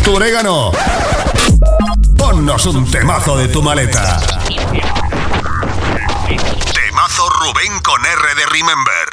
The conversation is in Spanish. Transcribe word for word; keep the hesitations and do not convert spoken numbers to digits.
tu orégano? Ponnos un temazo de Tu Maleta. Temazo Rubén con R de Remember.